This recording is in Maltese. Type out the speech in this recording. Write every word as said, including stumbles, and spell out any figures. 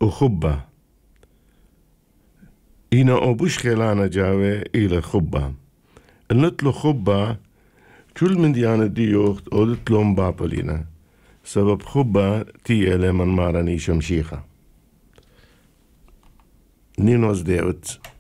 وخبة إنا أبوش خلانة جاوة إلى خبة النطلو خبة كل من ديانة ديوخت أولتلوم بابلينا سبب خبة تي إلي من مارني شمشيخة نينوز ديوت